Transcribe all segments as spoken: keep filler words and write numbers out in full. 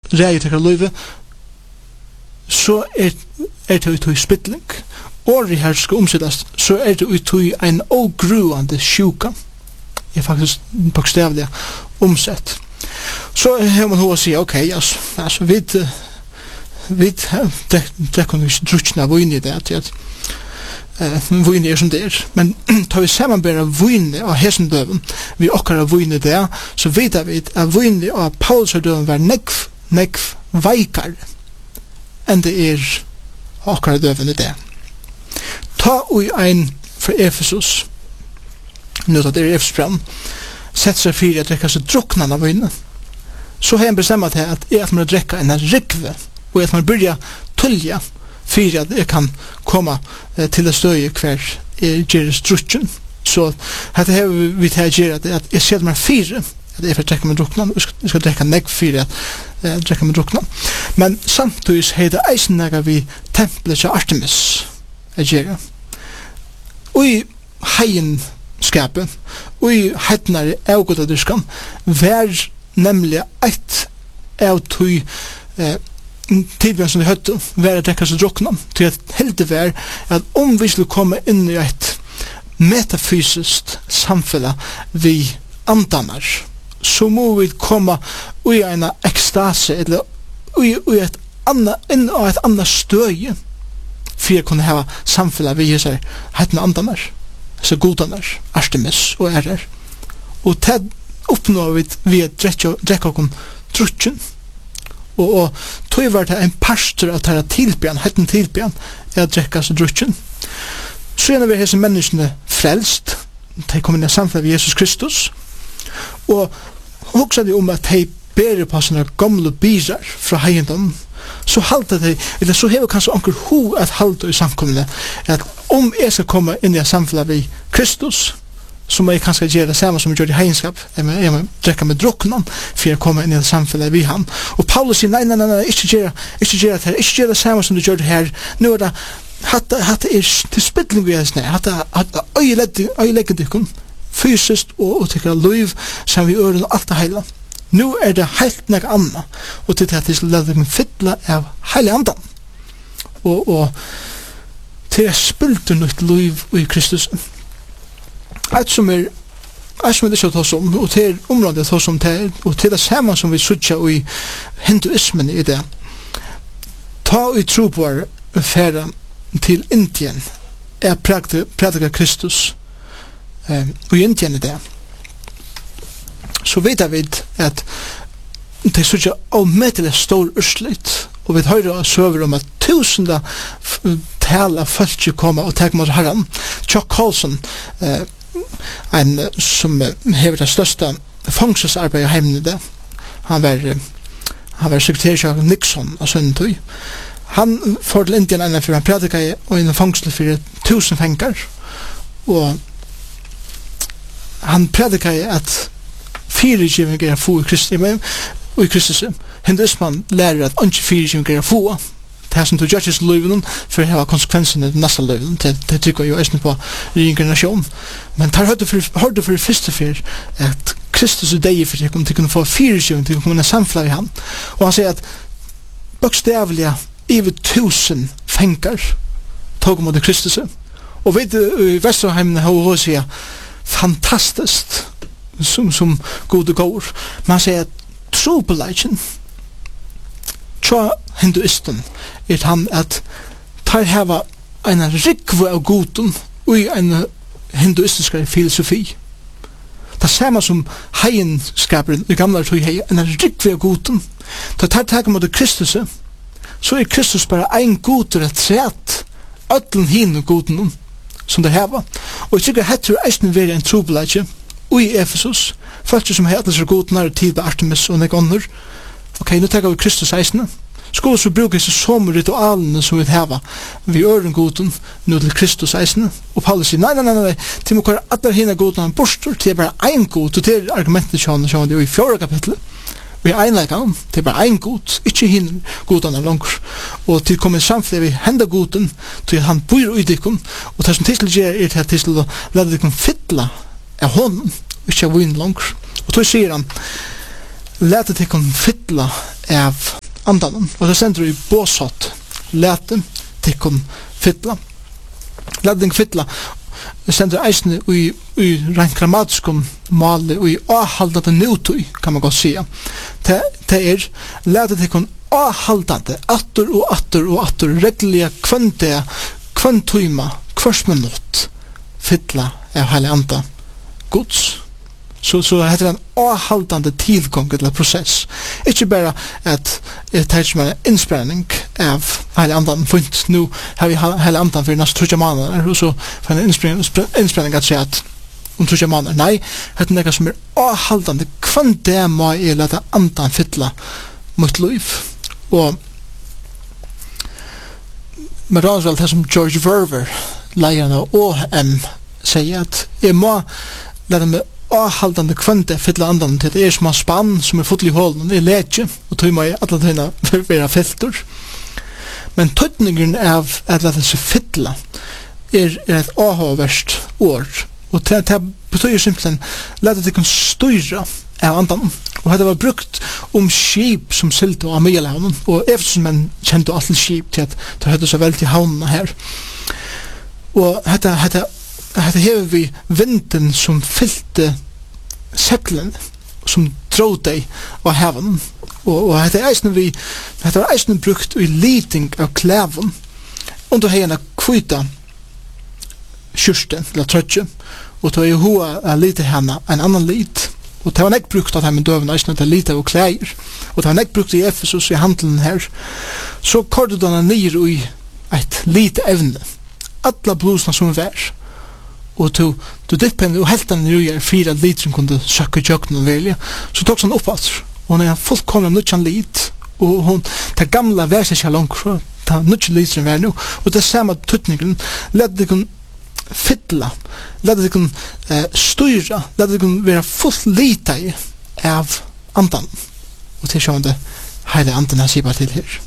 reier til løyve, så er, er det ut i spittling. Året her skal omsettes, så er det ut i en ogruande sjuka. Er faktisk bokstavlig omsett. Så har man hva å si, ok, altså, altså vi vi drekker vi ikke drutsjene av vøyne i det, at uh, vøyne er som det er, men tar vi sammenbæra vøyne av hesendøven, vi okkar av vøyne det, så vet vi at vøyne av Paulsardøven var nekv, nekv veikar, enn det er okkar av døven i det. Ta ui ein fra Efesus, nå at det er Efesbrann, sett seg fyrir at drekka seg druknan av vøyne, så har jeg bestemt til at jeg at man drekka en rikve, og at man byrja tullja fyrir at jeg kan komme eh, til det støye hver jeg gjør strutsjen. Så dette har vi til å gjøre at jeg ser meg fyrir at jeg får drekka med druknan, og jeg skal drekka negg fyrir at jeg drekka med druknan. Men samtidig har det eisen nega vi tempelet til Artemis å gjøre. Og i heienskapet, og i heitnare avgodadyskan, vær nemlig eit av tog eh, tidligere som de høtte, være drekka seg drukna, til at heldig vær at om vi skulle komme inn i et metafysiskt samfunn vi andanar, så må vi komme i en ekstase, eller i, i et anna, inn i et annet støye, for å kunne ha samfunn vi gir seg heitne andanar, så godanar, Artemis og ærer. Og til oppnår vi ved å drekka okkom drutjen. Og, og tog var det en pastor av tæra tilbjørn, hetten tilbjørn, er å drekka seg drutjen. Så er vi hese menneskene frelst, de kom inn i samfunnet ved Jesus Kristus, og hoksa de om at de ber på sånne gamle birar fra heiendom, så halta de, eller så hever kanskje onker ho at halta i samkommende, at om jeg skal komme inn i samfunnet ved Kristus, så må jeg kanskje gjøre det samme som jeg gjør i heienskap. Jeg må, jeg må drekke med druknan for å komme inn i det samfunnet vi han. Og Paulus sier, nei, nei, nei, nei, ikke gjøre, ikke gjøre det her, ikke gjøre det samme som du gjør det her. Nå er det, hatt det er til spittling vi er sned, hatt det øyelegget dykken, fysisk og uttikkert liv, som vi øren og alt det hele. Nå er det helt nek anna, og til at det skal lade dykken fytla av hele andan. Og, og til jeg spilte nytt liv i Kristus. Alt som er alt som er det som tar som, og til området tar som til, og til det samme som vi sutja i hinduismen i det. Ta i tro på færa til Indien, er prædika Kristus, eh, og i Indien i det. Så vet vi at det sutja avmettelig stor urslit, og vi høyrer søver om at tusenda tala folk kommer og tek mot herren. Chuck Colson, eh, en som hever det største fangselsarbeid i heimen i det. Han var, han var sekretær av Nixon av Sønnetøy. Han får til Indien enn for han prædika i og en fangsel for tusen fengar. Og han prædika i at firegivingar er få i Kristus, og i Kristus. Hinduismen lærer at ikke firegivingar er få. Det er som du gjør til løyven for å ha konsekvensene i neste løyven. Det trykker jo eisne på reinkarnasjon. Men tar hørte for det første for at Kristus er deg for at de kunne få firegivingar til å komme inn i samfunnet i han. Og han sier at bokstavlige over tusen fengar tog mot Kristus. Og vet du, i Vesterheimene har hun sier fantastisk som, som gode går. Man sier at trobeleggjen tja hinduisten er han at tar heva en rikve av goden og en hinduistisk filosofi. Det samme som heienskaperen i gamle tog hei, en rikve av goden. Da tar taket mot Kristus, så er Kristus bare ein god rett sett ödlen hin goden som det heva. Og jeg tykker heter eisen veri en trobeleggje og i Efesus, folk som heter seg goden er tid på Artemis og negonner. Ok, nu tar vi Kristus eisene. Skulle så bruke disse somme ritualene som vi heva vi øren goden nu til Kristus eisene. Og Paulus sier, nei, nei, nei, nei, til må kåre at der hinna goden han borster, til er bare ein god, og til argumentet sjående sjående i fjorda kapitlet. Vi er einleikene, til bare ein god, ikke hinna goden er langer. Og til kommer samfunnet vi henda goden, til han bor i dikken, og det som til gjør er til at til å lade dikken fytla av hånden, ikke av vinn langer. Og så sier han, lade dikken fytla av andan. Og det sender i båsått, lete tikkum fytla. Lete tikkum fytla, det sender eisne i, i rent grammatiskum mali, og i avhaldande nutui, kan man godt sia. Det, det er lete tikkum avhaldande, attur og attur og attur, reglige kvante, kvantuyma, kvars minutt, fytla av heilig anda, Guds. Så, så heter det en avhaldande tilgång til en prosess. Ikke bare at det er som en innsprenning av heilig andan, funnet nå har vi heilig andan for nesten trutja måneder, og så får en innsprenning at si at om trutja måneder. Nei, det er noe som er avhaldande, kvann det må jeg lade andan fytla mot liv. Og med vel det som George Verver, leierne av O M, sier at jeg må lade meg avhaldande kvante fylla andan til det er som en spann som er fotlig i hålen, det er lege, og tog meg alle tøyna være filter. Men tøytningen av at det er fylla er, er et avhåverst år, og det, det betyr simpelthen lade det kan styra av andan. Og det var brukt om skip som sylte av Middelhaven, og Efesmenn kjente alt skip til at det høyde så vel til havnene her. Og dette, dette, dette hever vi vinden som fylte seppelen, som drog deg av haven. Og, og dette er eisne vi, dette var eisne brukt i liting av klæven, under hegna kvita kyrsten, eller trøtje, og tog i hoa a lite henne en annan lit. Og det var nek brukt av dem i døven, eisne til lite av klæger. Og det var nek brukt i Efesus i handelen her. Så kordet denne nir i et lite evne. Alla blusna som vær. Og du, du dippen og helt den i er fire liter kunde søkke jøkken og velja. Så tok han opp alt. Og hun er fullkomlig nødjan lit. Og hun, det gamla vær seg ikke langt, det nødjan liter vær nu. Og det samme tuttningen, led det kun fytla, led det kun eh, styra, led det kun være fullt lita i av andan. Og til sjåen det heile andan jeg sier bare til her.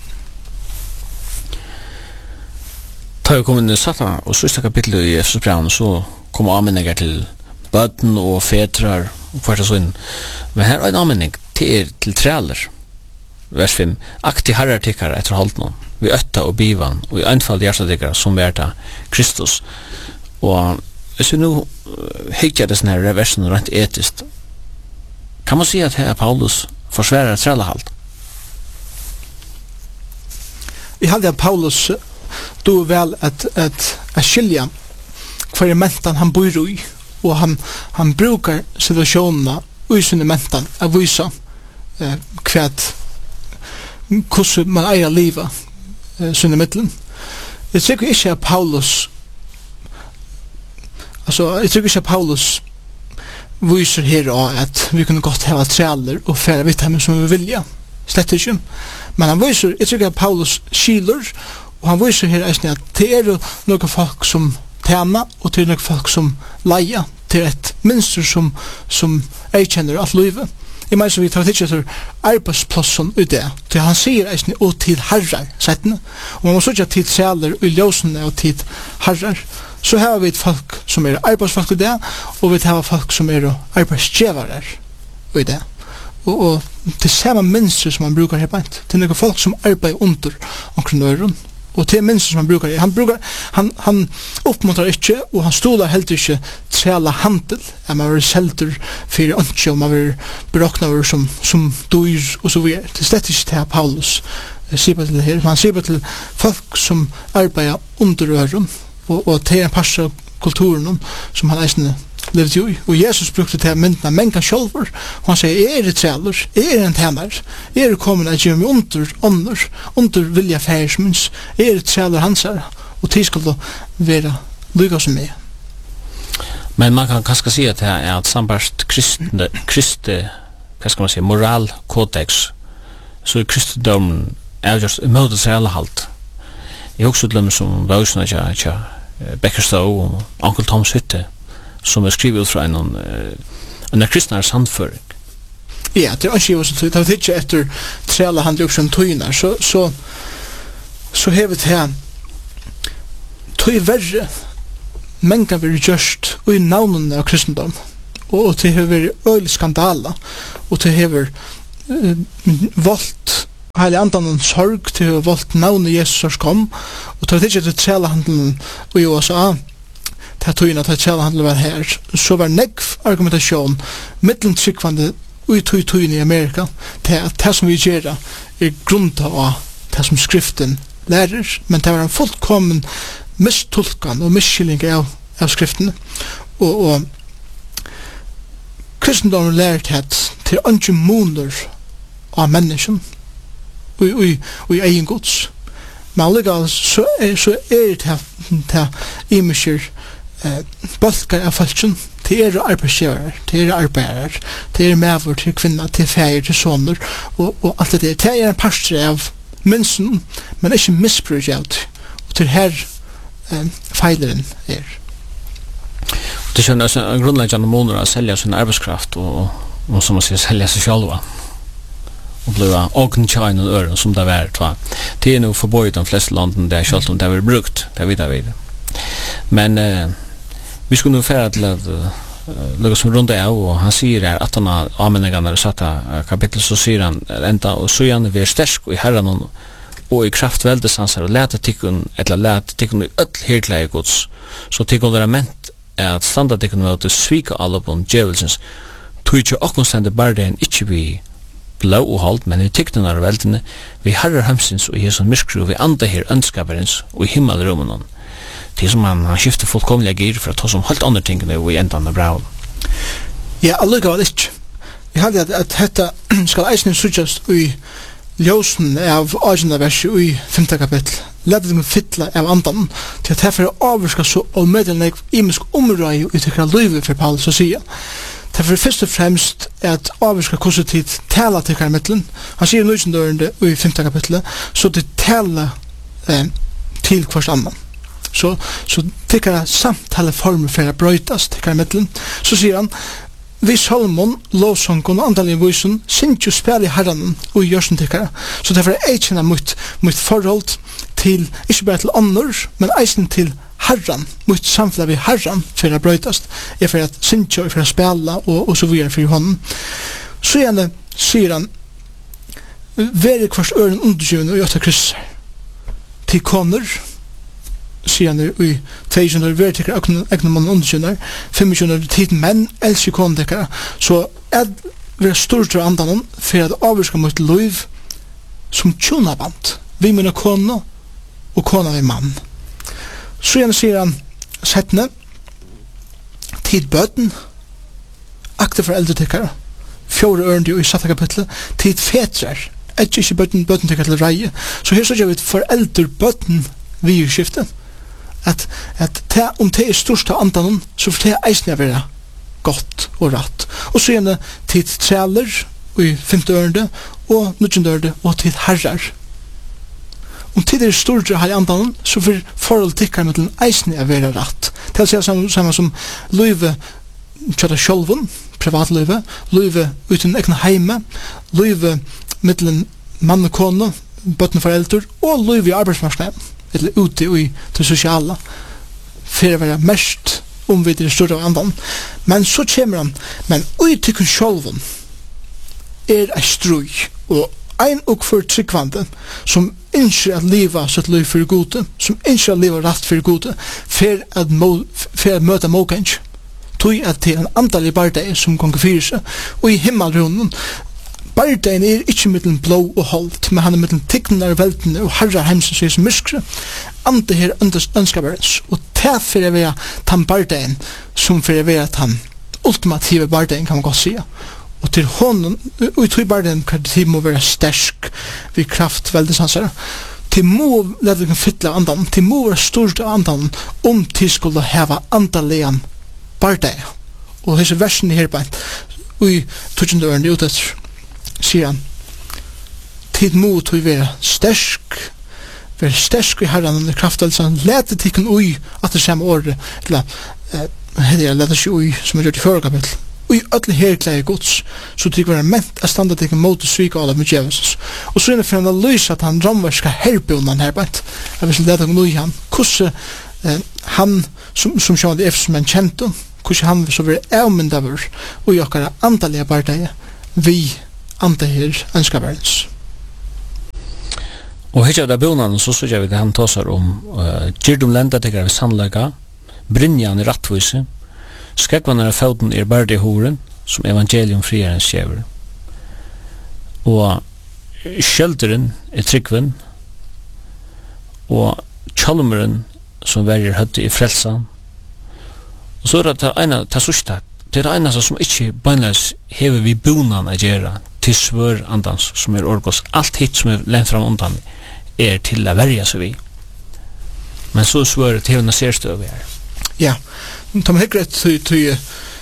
Da vi kom inn i Sata og sørste kapitlet i Efesus brev, så kom anmenninger til bøtten og fetrar og hvert og sånn. Men her er en anmenning til, til trealer. Vers fem. Akti herrartikkare etter holdnån, vi øtta og bivan, og i øynfald hjertatikkare som verta Kristus. Og hvis vi nå hikker det sånne her versen rent etisk, kan man si at her Paulus forsværer trealahalt? Jeg halde at Paulus du er vel at, at, at skilja hver mentan han bor i, og han, han brukar situasjonene i sinne mentan av visa eh, hva hvordan man eier livet eh, sinne middelen. Jeg tror ikke at Paulus altså, jeg tror ikke at Paulus viser her at vi kunne godt hava trealer og fære vitt hjemme som vi vilja. Slett ikke. Men han viser, jeg tror ikke at Paulus skiler, og han viser her eisne at det er noen folk som tjena, og det er noen folk som leia til et minster som, som jeg kjenner alt livet. Jeg mener så vi tar tidsje etter arbeidsplassen i det, til han sier eisne og tid herrar, settene. Og man må sørge tid sæler og ljøsene og tid herrar. Så har vi et folk som er arbeidsfolk i det, og vi har folk som er arbeidsgjevare i det. Og, og det samme minster som man brukar her beint. Det er noen folk som arbeider under omkring øren. Og det er minster som han brukar. Han brukar, han, han oppmuntrar ikke, og han stolar helt ikke træla handel, at man vil selter fyrir ønske, og man vil berakna over som, som dyr, og så videre. Det er slett ikke til Paulus sier på til det her. Han sier på til folk som arbeider under øren, og, og til en pass av kulturen som han eisende levde jo i. Og Jesus brukte til myndene mengan sjolver, og han sier, jeg er et trealer, jeg er en tænar, jeg er kommet at gjøre meg under ånder, under vilja færsmunds, jeg er et trealer hans her, og tid skal da være lykka som meg. Men man kan kanskje si at det er et sambarst kristne, kristne, hva skal man si, moralkodex, så er kristendommen er just imot det trealer halt. Jeg har også utlømme som vøysene til Beckerstow og Onkel Toms hytte, som er skrivet ut fra en en kristnare sandføring. Ja, det er ikke jo sånn, det er ikke etter trela handler også om tøyner, så så så hever det her tøy verre men kan være gjørst og i navnene av kristendom, og det hever øyelig skandala, og det hever uh, voldt heilig andan en sorg til å valgt navnet Jesus kom, og tar ikke til trelahandelen i U S A, til tøyene til trelahandelen var her, så var negv argumentasjon mittlen tryggvande ui tøy tøyene i Amerika, til at det som vi gjør er grunnt av det som skriften lærer, men det var en fullkommen mistolkan og misskilling av, av skriftene, og, og kristendommen lærer til ønske moner av mennesken, og i, i egen gods. Men alligevel så er, så er det til imenskjer eh, bølger av falskjen, til er arbeidsgjører, til er arbeider, til er medvår, til kvinner, til feir, til soner, og, og alt det der. Det er en parster av minsen, men ikke misbruk av det. Og til her eh, feileren er. Det känns en grundläggande månader att sälja sin arbetskraft och, och som man säger sälja sig själva och bliva ognkärn och öron som det är va. Det är nog förbjudet i de flesta landen där självt om det är brukt, det vet jag vet. Men eh, vi skulle nog färra till att uh, lägga som runda av och han säger är att han har anmänningarna satta kapitel så säger han ända och så gärna vi är stärsk i herran och i kraftväldesansar och läta tikkun eller läta tikkun i öll hirtläge gods så tikkun är ment at standa tikkun við at svika allupon djevelsens tøyja okkun standa bardain ikki við blå og halt men í tikknar veldini við harrar hamsins og Jesus myskru við anda her ønskabarins og í himmalrumman tí sum han han skifta fullkomliga gir for at ta som halt andre ting við endan av brau. Ja, alluga ikki. Vi haldi at at hetta skal eisini suggest í ljósen av agenda versi í femta kapittel. Lad dem fylla av andan til at herfor avvarska så og meddelnek imisk omrøy og utikra løyve for Paulus å sige. Derfor først og fremst er at avvarska hvordan tid tala til hver middelen. Han sier nøysendørende i femta kapittelet så det tala eh, til hverst andan. Så, så tikkara samtaleformer for å brøytast til hver middelen. Så sier han vi salmon, lovsongon og andalige voisen synes jo spil i herren og i gjørsen tikkara. Så derfor er jeg kjenner mot, mot forhold til, ikke bare til andre, men eisen til herren, mot samfunnet vi herren for å brøytast, er for at synes jo, for å spille og, og så videre for hånden. Så gjerne sier han veri kvart øren undergjøvende og gjøtta krysser til koner, sier han i tveiskjønner, veri tikkara egna mann undergjøvende, femskjønner tid menn, elsker koner tikkara, så er vi stort av andanen for at avvirka mot liv som tjonaband, vi munner koner og kona vi mann. Så gjerne sier han settene tid bøten akte for eldre tikkara fjore ørende i satta kapitlet tid fetrar etter ikke bøten bøten tikkara til reie så her så gjør vi for eldre bøten vi i skiftet at, at te, om det er størst av andanen så får det eisne være godt og ratt og så gjerne tid trealer i femte ørende og nutjende ørende og tid herrar. Om tid er større her i andan, så får forhold tikkar med den eisne av være rett. Til å si samme, samme som løyve kjøtta sjølven, privatløyve, løyve uten egna heime, løyve mittelen mann og kone, bøtten foreldre, og løyve i arbeidsmarsknaden, eller ute i det sosiale, for å være mest omvidere større av andan. Men så kommer han, men ui tikkun sjølven er ei strøy, og ein og for tryggvande, som innskjer at liva sitt liv for gode, som innskjer at liva rett for gode, for at, må, for at møte måkens. Tog at til en andalig bardeig som gonger fyrir seg, og i himmelrunden, bardeigen er ikke mittelen blå og holdt, men han er mittelen tikknar veltene og herrar hemsens og som myskre, ande her ønskabarens, og til for å være tan bardeigen, som for å være tan ultimative bardeigen, kan man godt sige. Og til honom, og i tog bare den tid må være stersk vid kraft veldig sansere. Til må lede kan fytle av andan, til må være stort av andan om til skulle heva andalian bare. Og disse versene her beint, og i togende ørende utetter, sier han, tid må tog være stersk, være stersk i herren under kraft veldig sansere, lede tikken ui at det samme året, eller heter jeg lede seg ui, som er gjort i førre kapittel, og i ötle herklæge gods, så tykker vi er ment at standa til en måte svika alle med djevelsens. Og så er det for en analyse at han ramverska herbunnen her bænt, jeg vil lede noe i han, hvordan eh, han, som, som sjåan det eftersom en kjente, hvordan han så vil avmyndaver og jokkara andalige bardeie, vi andalige ønskaverens. Og hittar vi da bonan, så synes jeg vi det han tåsar om uh, gyrdom lenda tekkar vi sannlega, brinjan i rattvise, skrekkvannar av foten er bardi horen, som evangelium friaren skjever. Og skjelderen er tryggven, og kjalmeren som verger høtti i frelsan. Og så er det det ene, det sørste, det er det ene som ikke beinleis hever vi bonan a gjerra til svør andans som er orgos. Alt hit som er lengt fram undan er til a verja seg vi. Men så svør til hevna serstøv vi er. Ja, de har greit til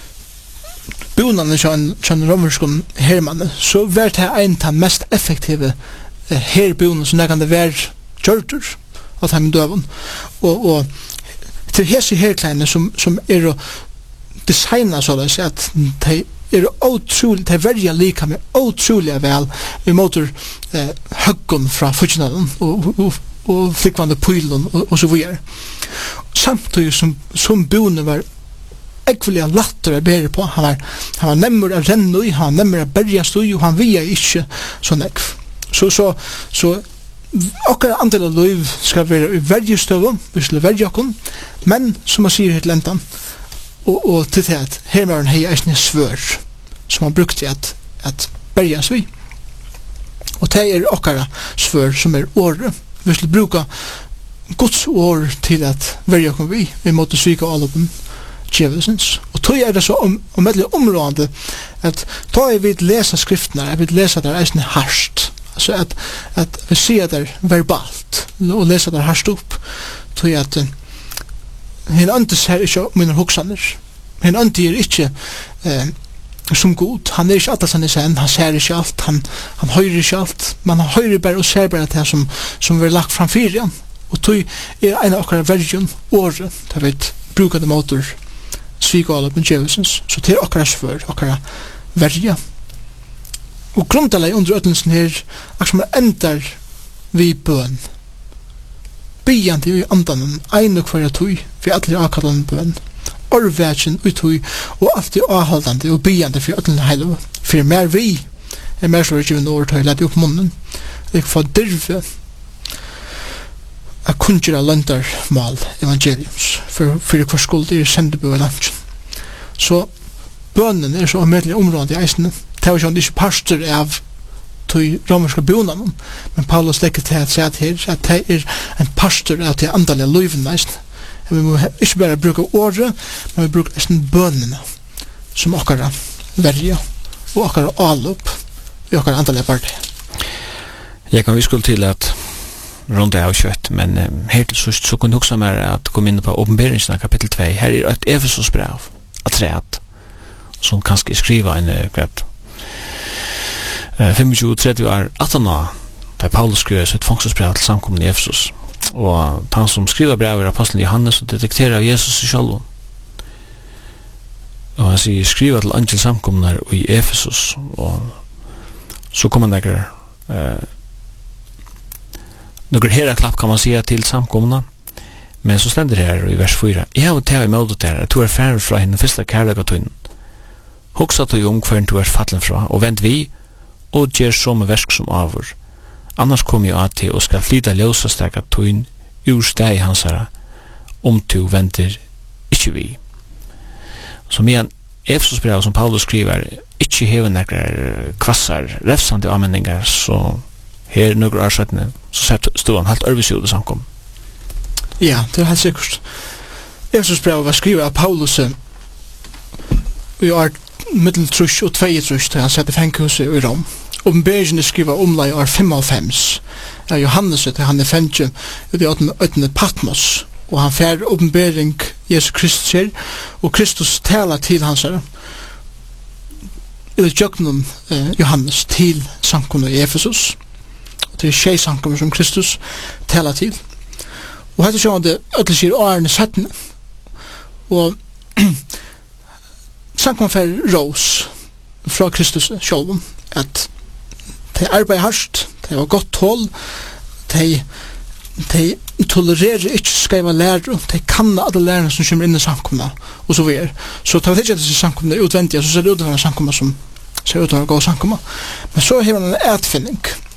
bonan er kjønn romerskon hermanne, så var det en av mest effektive herbonan som det kan det være gjørtur av dem døven. Og, og til hese herkleine som, som er å designa så det at de er utrolig, de verja lika med utrolig vel i motor eh, høggon fra futsinaden og, og, og flikvande pylen og, og så videre. Samtidig som, som bonen var ekvelig latter å bære på. Han var, han var nemmer å renne i, han var nemmer å berja støy, og han via ikke sånn ekv. Så, så, så okkar andel av liv skal være i verjestøven, vi skal verja okken, men som man sier helt lentan, og, og til det at hermaren hei eisne svør, som han brukte at, at berjas vi. Og det er okkara svør som er året. Vi skal bruka Guds år til at verja okken vi, vi måtte svika allopen djevelsens. Og tog er det så om, om et område at da jeg vil lese skriftene, jeg vil lese der eisne harsht, altså at, at vi sier det verbalt og leser det harsht opp, tog jeg at uh, hen antes her ikke mine hoksaner, hen antes er ikke uh, som god, han er ikke alt han er sen, han ser ikke alt, han, han høyrer ikke alt, men han høyrer bare og ser bare det som, som vi har lagt framfyr igjen, og tog er en av okkara vergen året, da vi bruker det motor svika alle på djevelsens, så til okkara svør, okkara verja. Og grundalega under ødlensen her, akkur man endar vi bøn, bygjandi i andanen, ein og hverja tøy, for allir akkallan bøn, orvetsjen ut tøy, og alltid avhaldandi og bygjandi for ødlen heilu, for mer vi, er mer så er ikke vi når tøy, lett opp munnen, og få dyrve, a kunjira landar mal evangeliums for, for hver skuld er sendebøy i landsjen. Så bønnen er så omedelig området i eisene. Det er jo ikke pastor av de romerske bønnen, men Paulus legger til at sier her at det er en pastor av de andalige løyvene eisene. Vi må ikke bare bruke året, men vi bruker eisene bønnene som okkara verja og okkara allup i okkara andalige parti. Jeg kan vi skulle til at rundt av kjøtt, men um, her til sørst så kunne huksa meg at komme inn på åpenberingen av kapittel to. Her er et Efesos brev av træet, som kanskje skriva en uh, greit uh, tjue tretti år atten år, da Paulus skriver sitt fangselsbrev til samkommen i Efesos. Og han som skriver brev er apostelen Johannes og detekterer Jesus i sjálv. Og han sier skriva til angel samkommen i Efesos, og så kommer han der uh, Några hera klapp kan man säga till samkomna. Men så ständer det här i vers fyra. Jag har tagit emot det här att du är färd från henne första kärleka tunnen. Hoxa tog om kvar du är fallen från och vänt vi och ger som verk som avur. Annars kommer jag att till och ska flyta ljusa stärka tunnen ur steg hansara om du vänter inte vi. Så med en Efesos brev som Paulus skriver inte hever några kvassar räfsande användningar så her några år sedan så stod han helt örvis ut samkom. Ja, det er helt sikkert. Efesos brev var skrivet av Paulus i år middeltrus og tveitrus da han satt i fenghuset i Rom. Åpenberingen er skrivet omlai år fem-og-fem. Ja, Johannes til han er fengje ut i åttende Patmos og han fær åpenbering Jesus Kristus her og Kristus taler til hans her eller jøgnum eh, Johannes til samkommet i Efesos. Det er tjej samkommer som Kristus taler til. Og hette sjåan det ødelig sier årene settene. Og samkommer for ros fra Kristus sjålven at de arbeider hardt, de har godt tål, de, de tolererer ikke skreiva lærer, de kan alle lærerne som kommer inn i samkommer og så videre. Så tar vi ikke disse samkommer utvendige, så ser det ut av en samkommer som ser ut av en god samkommer. Men så har man en etfinning